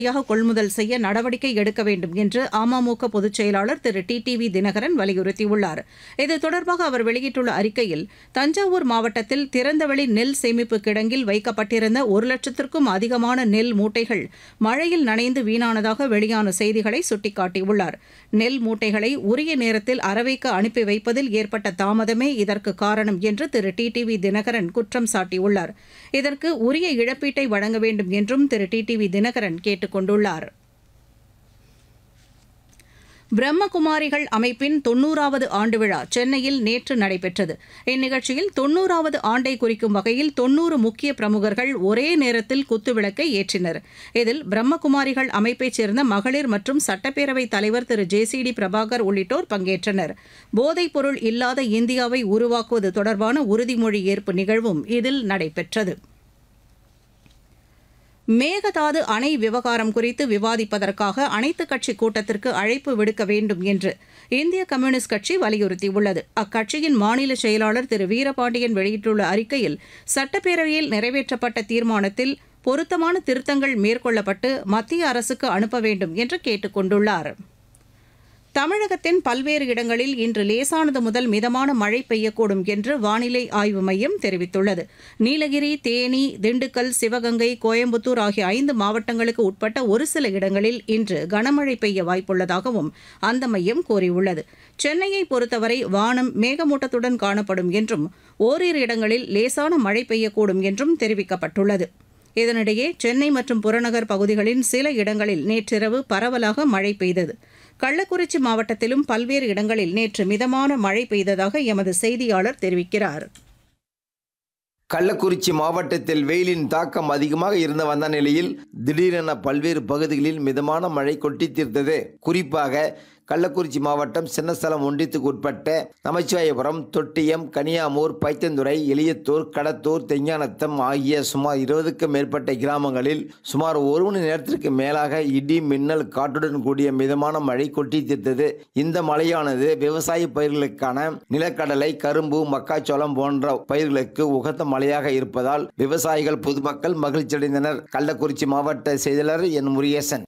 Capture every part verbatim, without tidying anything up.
யாக கொள்முதல் செய்ய நடவடிக்கை எடுக்க வேண்டும் என்று அமமுக பொதுச் செயலாளர் திரு டி டி வி தினகரன் வலியுறுத்தியுள்ளார். இது தொடர்பாக அவர் வெளியிட்டுள்ள அறிக்கையில், தஞ்சாவூர் மாவட்டத்தில் திறந்தவெளி நெல் சேமிப்பு கிடங்கில் வைக்கப்பட்டிருந்த ஒரு லட்சத்திற்கும் அதிகமான நெல் மூட்டைகள் மழையில் நனைந்து வீணானதாக வெளியான செய்திகளை சுட்டிக்காட்டியுள்ளார். நெல் மூட்டைகளை உரிய நேரத்தில் அரவைக்கு அனுப்பி வைப்பதில் ஏற்பட்ட தாமதமே இதற்கு காரணம் என்று திரு டி டி வி தினகரன் குற்றம் சாட்டியுள்ளார். இதற்கு உரிய இழப்பீட்டை வழங்க வேண்டும் என்றும் திரு டி டி வி தினகரன் கேட்டுக் கொண்டுள்ளார். பிரம்மகுமாரிகள் அமைப்பின் தொன்னூறாவது ஆண்டு விழா சென்னையில் நேற்று நடைபெற்றது. இந்நிகழ்ச்சியில் தொன்னூறாவது ஆண்டை குறிக்கும் வகையில் தொன்னூறு முக்கிய பிரமுகர்கள் ஒரே நேரத்தில் குத்துவிளக்கை ஏற்றினர். இதில் பிரம்மகுமாரிகள் அமைப்பைச் சேர்ந்த மகளிர் மற்றும் சட்டப்பேரவைத் தலைவர் திரு ஜே சி டி பிரபாகர் உள்ளிட்டோர் பங்கேற்றனர். போதைப் பொருள் இல்லாத இந்தியாவை உருவாக்குவது தொடர்பான உறுதிமொழி ஏற்பு நிகழ்வும் இதில் நடைபெற்றது. மேகதாது அணை விவகாரம் குறித்து விவாதிப்பதற்காக அனைத்துக் கட்சி கூட்டத்திற்கு அழைப்பு விடுக்க வேண்டும் என்று இந்திய கம்யூனிஸ்ட் கட்சி வலியுறுத்தியுள்ளது. அக்கட்சியின் மாநில செயலாளர் திரு வீரபாண்டியன் வெளியிட்டுள்ள அறிக்கையில், சட்டப்பேரவையில் நிறைவேற்றப்பட்ட தீர்மானத்தில் பொருத்தமான திருத்தங்கள் மேற்கொள்ளப்பட்டு மத்திய அரசுக்கு அனுப்ப வேண்டும் என்று கேட்டுக் கொண்டுள்ளார். தமிழகத்தின் பல்வேறு இடங்களில் இன்று லேசானது முதல் மிதமான மழை பெய்யக்கூடும் என்று வானிலை ஆய்வு மையம் தெரிவித்துள்ளது. நீலகிரி, தேனி, திண்டுக்கல், சிவகங்கை, கோயம்புத்தூர் ஆகிய ஐந்து மாவட்டங்களுக்கு உட்பட்ட ஒரு சில இடங்களில் இன்று கனமழை பெய்ய வாய்ப்புள்ளதாகவும் அந்த மையம் கூறியுள்ளது. சென்னையை பொறுத்தவரை வானம் மேகமூட்டத்துடன் காணப்படும் என்றும் ஓரிரு இடங்களில் லேசான மழை பெய்யக்கூடும் என்றும் தெரிவிக்கப்பட்டுள்ளது. இதனிடையே சென்னை மற்றும் புறநகர் பகுதிகளின் சில இடங்களில் நேற்றிரவு பரவலாக மழை பெய்தது. கள்ளக்குறிச்சி மாவட்டத்திலும் பல்வேறு இடங்களில் நேற்று மிதமான மழை பெய்ததாக எமது செய்தியாளர் தெரிவிக்கிறார். கள்ளக்குறிச்சி மாவட்டத்தில் வெயிலின் தாக்கம் அதிகமாக இருந்து வந்த நிலையில் திடீரென பல்வேறு பகுதிகளில் மிதமான மழை கொட்டி தீர்த்தது. குறிப்பாக கள்ளக்குறிச்சி மாவட்டம் சின்னஸ்தலம் ஒன்றியத்துக்கு உட்பட்ட நமச்சிவாயபுரம், தொட்டியம், கனியாமூர், பைத்தந்துறை, எளியத்தூர், கடத்தூர், தெஞ்ஞானத்தம் ஆகிய சுமார் இருபதுக்கும் மேற்பட்ட கிராமங்களில் சுமார் ஒரு மணி நேரத்திற்கு மேலாக இடி, மின்னல், காற்றுடன் கூடிய மிதமான மழை கொட்டி தீர்த்தது. இந்த மழையானது விவசாய பயிர்களுக்கான நிலக்கடலை, கரும்பு, மக்காச்சோளம் போன்ற பயிர்களுக்கு உகந்த மழையாக இருப்பதால் விவசாயிகள், பொதுமக்கள் மகிழ்ச்சியடைந்தனர். கள்ளக்குறிச்சி மாவட்ட செய்தியாளர் என் முருகேசன்.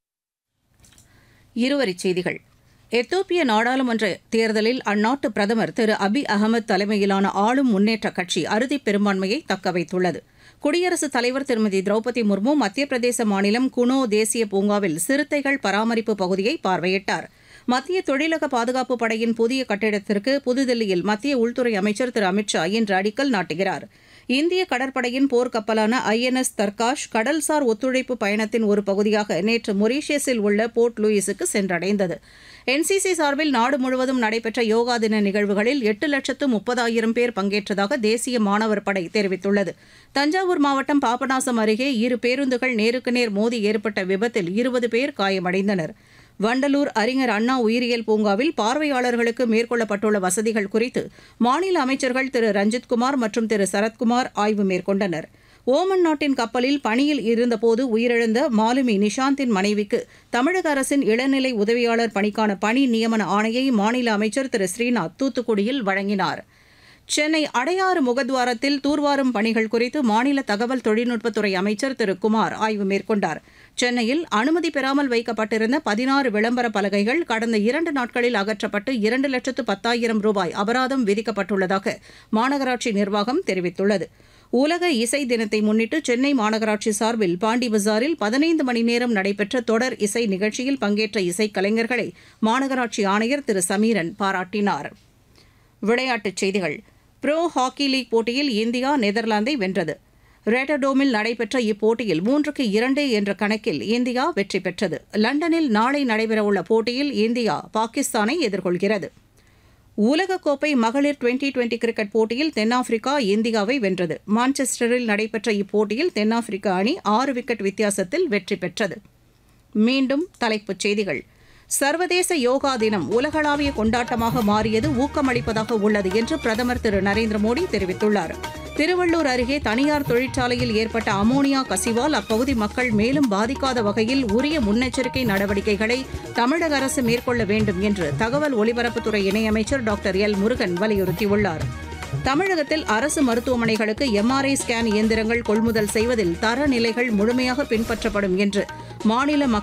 இருவரிச் செய்திகள். எத்தோப்பிய நாடாளுமன்ற தேர்தலில் அந்நாட்டு பிரதமர் திரு அபி அகமது தலைமையிலான ஆளும் முன்னேற்றக் கட்சி அறுதி பெரும்பான்மையை தக்கவைத்துள்ளது. குடியரசுத் தலைவர் திருமதி திரௌபதி முர்மு மத்திய பிரதேச மாநிலம் குனோ தேசிய பூங்காவில் சிறுத்தைகள் பராமரிப்பு பகுதியை பார்வையிட்டார். மத்திய தொழிலக பாதுகாப்பு படையின் புதிய கட்டிடத்திற்கு புதுதில்லியில் மத்திய உள்துறை அமைச்சர் திரு அமித் ஷா இன்று அடிக்கல் நாட்டுகிறார். இந்திய கடற்படையின் போர்க்கப்பலான ஐ என் எஸ் தர்காஷ் கடல்சார் ஒத்துழைப்பு பயணத்தின் ஒரு பகுதியாக நேற்று மொரீஷியஸில் உள்ள போர்ட் லூயிஸுக்கு சென்றடைந்தது. என் சி சி சார்பில் நாடு முழுவதும் நடைபெற்ற யோகா தின நிகழ்வுகளில் எட்டு லட்சத்து முப்பதாயிரம் பேர் பங்கேற்றதாக தேசிய மாணவர் படை தெரிவித்துள்ளது. தஞ்சாவூர் மாவட்டம் பாபநாசம் அருகே இரு பேருந்துகள் நேருக்கு நேர் மோதி ஏற்பட்ட விபத்தில் இருபது பேர் காயமடைந்தனர். வண்டலூர் அறிஞர் அண்ணா உயிரியல் பூங்காவில் பார்வையாளர்களுக்கு மேற்கொள்ளப்பட்டுள்ள வசதிகள் குறித்து மாநில அமைச்சர்கள் திரு ரஞ்சித்குமார் மற்றும் திரு சரத்குமார் ஆய்வு மேற்கொண்டனர். ஓமன் நாட்டின் கப்பலில் பணியில் இருந்தபோது உயிரிழந்த மாலுமி நிஷாந்தின் மனைவிக்கு தமிழக அரசின் இளநிலை உதவியாளர் பணிக்கான பணி நியமன ஆணையை மாநில அமைச்சர் திரு ஸ்ரீநாத் தூத்துக்குடியில் வழங்கினார். சென்னை அடையாறு முகத்வாரத்தில் தூர்வாரும் பணிகள் குறித்து மாநில தகவல் தொழில்நுட்பத்துறை அமைச்சர் திரு குமார் ஆய்வு மேற்கொண்டார். சென்னையில் அனுமதி பெறாமல் வைக்கப்பட்டிருந்த பதினாறு விளம்பர பலகைகள் கடந்த இரண்டு நாட்களில் அகற்றப்பட்டு இரண்டு லட்சத்து பத்தாயிரம் ரூபாய் அபராதம் விதிக்கப்பட்டுள்ளதாக மாநகராட்சி நிர்வாகம் தெரிவித்துள்ளது. உலக இசை தினத்தை முன்னிட்டு சென்னை மாநகராட்சி சார்பில் பாண்டி பஜாரில் பதினைந்து மணி நேரம் நடைபெற்ற தொடர் இசை நிகழ்ச்சியில் பங்கேற்ற இசைக்கலைஞர்களை மாநகராட்சி ஆணையர் திரு சமீரன் பாராட்டினார். விளையாட்டுச் செய்திகள். புரோ ஹாக்கி லீக் போட்டியில் இந்தியா நெதர்லாந்தை வென்றது. ரேட்டர்டோமில் நடைபெற்ற இப்போட்டியில் மூன்றுக்கு இரண்டு என்ற கணக்கில் இந்தியா வெற்றி பெற்றது. லண்டனில் நாளை நடைபெறவுள்ள போட்டியில் இந்தியா பாகிஸ்தானை எதிர்கொள்கிறது. உலகக்கோப்பை மகளிர் டுவெண்டி டுவெண்டி கிரிக்கெட் போட்டியில் தென்னாப்பிரிக்கா இந்தியாவை வென்றது. மான்செஸ்டரில் நடைபெற்ற இப்போட்டியில் தென்னாப்பிரிக்க அணி ஆறு விக்கெட் வித்தியாசத்தில் வெற்றி பெற்றது. மீண்டும் தலைப்புச் செய்திகள். சர்வதேச யோகா தினம் உலகளாவிய கொண்டாட்டமாக மாறியது ஊக்கமளிப்பதாக உள்ளது என்று பிரதமர் திரு நரேந்திர மோடி தெரிவித்துள்ளார். திருவள்ளூர் அருகே தனியார் தொழிற்சாலையில் ஏற்பட்ட அமோனியா கசிவால் அப்பகுதி மக்கள் மேலும் பாதிக்காத வகையில் உரிய முன்னெச்சரிக்கை நடவடிக்கைகளை தமிழக அரசு மேற்கொள்ள வேண்டும் என்று தகவல் ஒலிபரப்புத்துறை இணையமைச்சர் டாக்டர் எல் முருகன் வலியுறுத்தியுள்ளார். தமிழகத்தில் அரசு மருத்துவமனைகளுக்கு எம் ஆர் ஐ ஸ்கேன் இயந்திரங்கள் கொள்முதல் செய்வதில் தரநிலைகள் முழுமையாக பின்பற்றப்படும் என்று மாநில